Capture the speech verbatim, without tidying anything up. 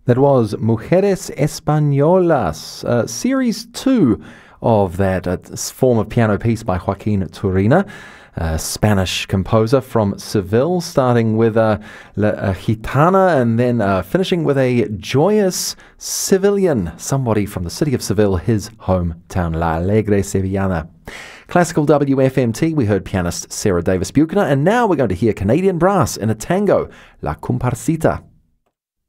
That was Mujeres Españolas, uh, Series two of that uh, form of piano piece by Joaquin Turina, a Spanish composer from Seville, starting with a, a gitana and then uh, finishing with a joyous civilian, somebody from the city of Seville, his hometown, La Alegre Sevillana. Classical W F M T, we heard pianist Sarah Davis Buchanan, and now we're going to hear Canadian brass in a tango, La Comparsita.